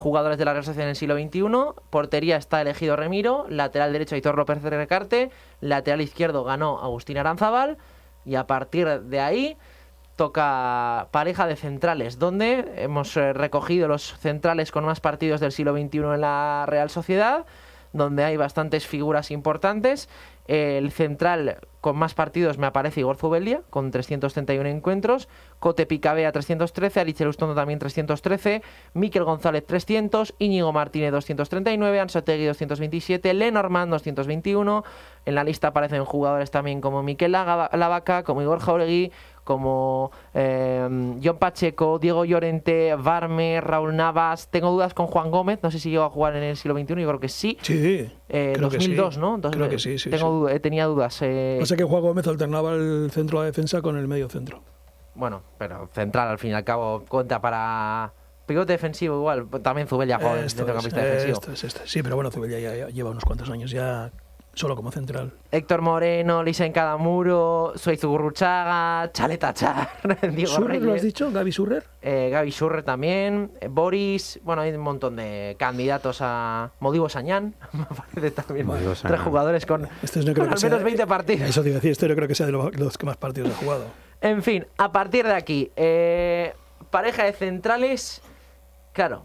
jugadores de la Real Sociedad en el siglo XXI. Portería está elegido Remiro, lateral derecho Aitor López Recarte, lateral izquierdo ganó Agustín Aranzábal, y a partir de ahí toca pareja de centrales, donde hemos recogido los centrales con más partidos del siglo XXI en la Real Sociedad, donde hay bastantes figuras importantes. El central con más partidos me aparece Igor Zubeldia, con 331 encuentros, Cote Picabea 313, Aritz Elustondo también 313, Mikel González 300, Íñigo Martínez 239, Ansotegui 227, Lenormand 221. En la lista aparecen jugadores también como Mikel Lavaca, como Igor Jauregui, como John Pacheco, Diego Llorente, Varme, Raúl Navas. Tengo dudas con Juan Gómez, no sé si llegó a jugar en el siglo XXI, yo creo que sí. Sí, creo 2002, que sí. ¿no? Entonces, creo que sí, tenía dudas. Pasa que Juan Gómez alternaba el centro de la defensa con el medio centro. Bueno, pero central al fin y al cabo cuenta para pivote defensivo igual. También Zubeldia juega de centrocampista defensivo. Sí, pero bueno, Zubeldia ya lleva unos cuantos años ya solo como central. Héctor Moreno, Lisen Cadamuro, Suizu Gurruchaga, Chaleta Char, Diego ¿Surrer Reyes. lo has dicho? ¿Gaby Surrer? Gaby Surrer también, Boris. Bueno, hay un montón de candidatos a Modibo Sañán. Me parece también tres jugadores con, no creo con al menos 20 partidos. Eso te iba a decir, no creo que sea de los que más partidos ha jugado. En fin, a partir de aquí, pareja de centrales. Claro,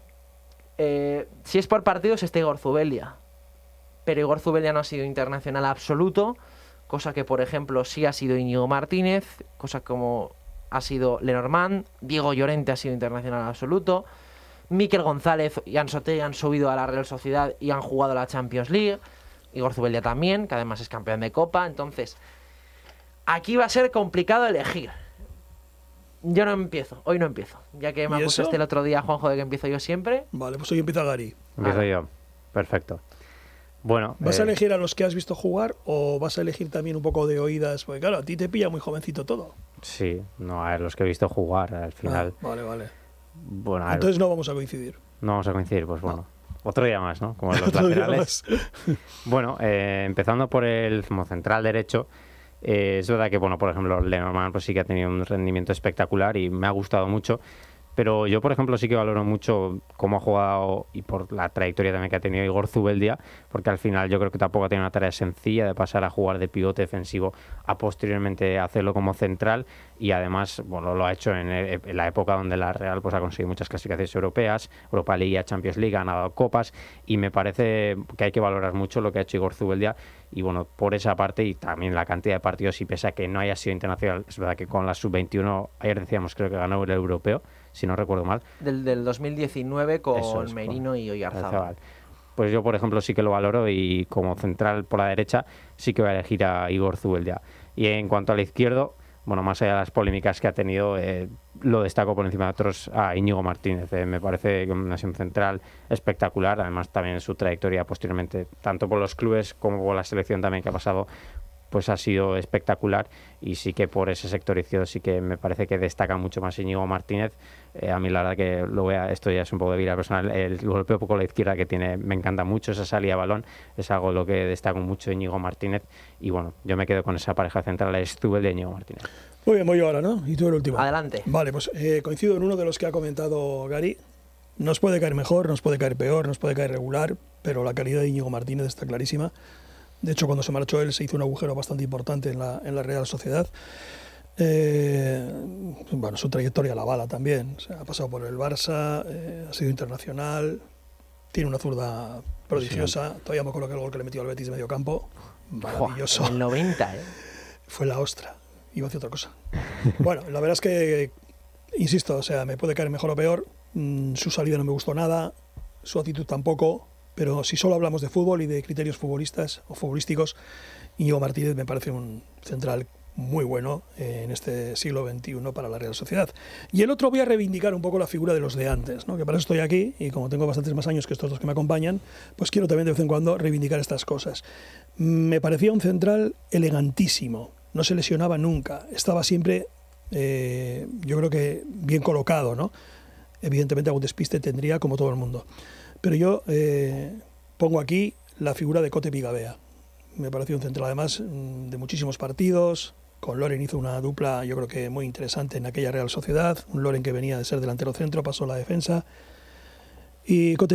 si es por partidos está Igor Zubeldia, pero Igor Zubeldia no ha sido internacional absoluto, cosa que por ejemplo sí ha sido Íñigo Martínez, cosa como ha sido Lenormand. Diego Llorente ha sido internacional absoluto, Mikel González y Ansotegui han subido a la Real Sociedad y han jugado la Champions League, Igor Zubeldia también, que además es campeón de Copa. Entonces aquí va a ser complicado elegir. Yo no empiezo, hoy no empiezo, ya que me acusaste el otro día, Juanjo, de que empiezo yo siempre. Vale, pues hoy empieza Gary. Empiezo yo, perfecto. Bueno, ¿vas a elegir a los que has visto jugar o vas a elegir también un poco de oídas? Porque claro, a ti te pilla muy jovencito todo. Sí, no, a los que he visto jugar al final. Vale. Bueno, entonces no vamos a coincidir. No vamos a coincidir, pues bueno. Otro día más, ¿no? Como los laterales. Bueno, empezando por el central derecho, es verdad que, bueno, por ejemplo, Lenormand pues sí que ha tenido un rendimiento espectacular y me ha gustado mucho. Pero yo, por ejemplo, sí que valoro mucho cómo ha jugado y por la trayectoria también que ha tenido Igor Zubeldia, porque al final yo creo que tampoco ha tenido una tarea sencilla de pasar a jugar de pivote defensivo a posteriormente hacerlo como central, y además, bueno, lo ha hecho en la época donde la Real pues ha conseguido muchas clasificaciones europeas, Europa League, Champions League, ha ganado copas, y me parece que hay que valorar mucho lo que ha hecho Igor Zubeldia. Y bueno, por esa parte y también la cantidad de partidos, y pese a que no haya sido internacional, es verdad que con la sub-21, ayer decíamos, creo que ganó el europeo, si no recuerdo mal. Del 2019 con Merino y Oyarzábal. Pues yo, por ejemplo, sí que lo valoro, y como central por la derecha sí que voy a elegir a Igor Zubeldia. Y en cuanto al izquierdo, bueno, más allá de las polémicas que ha tenido, lo destaco por encima de otros a Íñigo Martínez. Me parece que ha sido un central espectacular, además también su trayectoria posteriormente, tanto por los clubes como por la selección también que ha pasado, pues ha sido espectacular, y sí que por ese sector izquierdo sí que me parece que destaca mucho más Íñigo Martínez. A mí la verdad que esto ya es un poco de vida personal, el golpeo poco a la izquierda que tiene, me encanta mucho esa salida de balón, es algo lo que destaco mucho Íñigo Martínez, y bueno, yo me quedo con esa pareja central, es Zubel de Íñigo Martínez. Muy bien, voy yo ahora, ¿no? Y tú el último. Adelante. Vale, pues coincido en uno de los que ha comentado Gary. Nos puede caer mejor, nos puede caer peor, nos puede caer regular, pero la calidad de Íñigo Martínez está clarísima. De hecho, cuando se marchó él se hizo un agujero bastante importante en la Real Sociedad. Bueno, su trayectoria la avala también. O sea, ha pasado por el Barça, ha sido internacional, tiene una zurda prodigiosa. Sí. Todavía me acuerdo que el gol que le metió al Betis de medio campo, maravilloso. En el 90, Fue la ostra. Iba a decir otra cosa. Bueno, la verdad es que, insisto, o sea, me puede caer mejor o peor. Su salida no me gustó nada, su actitud tampoco. Pero si solo hablamos de fútbol y de criterios futbolistas o futbolísticos, Íñigo Martínez me parece un central muy bueno en este siglo XXI para la Real Sociedad. Y el otro, voy a reivindicar un poco la figura de los de antes, ¿no? Que para eso estoy aquí, y como tengo bastantes más años que estos dos que me acompañan, pues quiero también de vez en cuando reivindicar estas cosas. Me parecía un central elegantísimo, no se lesionaba nunca, estaba siempre, yo creo que bien colocado, ¿no? Evidentemente algún despiste tendría como todo el mundo. Pero yo pongo aquí la figura de Cote Picabea. Me pareció un central además de muchísimos partidos. Con Loren hizo una dupla, yo creo que muy interesante en aquella Real Sociedad. Un Loren que venía de ser delantero centro, pasó a la defensa. Y